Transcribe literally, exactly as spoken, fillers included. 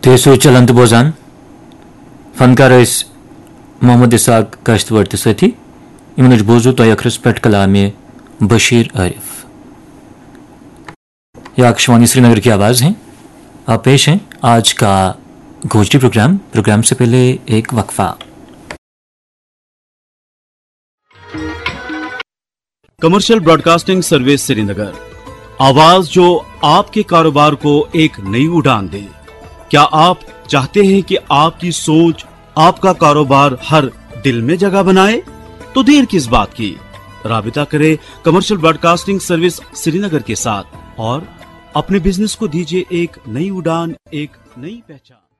तेसो चलंत बोजान फनकार मोहम्मद इसाक काश्तवर सथी इमन बोजू तो अखरस पेट कलाम बशीर आरिफ। यह आकाशवाणी श्रीनगर की आवाज़ है। आप पेश हैं आज का गोष्ठी प्रोग्राम। प्रोग्राम से पहले एक वक्फा। कमर्शियल ब्रॉडकास्टिंग सर्विस श्रीनगर, आवाज जो आपके कारोबार को एक नई उड़ान दे। क्या आप चाहते हैं कि आपकी सोच आपका कारोबार हर दिल में जगह बनाए? तो देर किस बात की, राबिता करें कमर्शियल ब्रॉडकास्टिंग सर्विस श्रीनगर के साथ और अपने बिजनेस को दीजिए एक नई उड़ान, एक नई पहचान।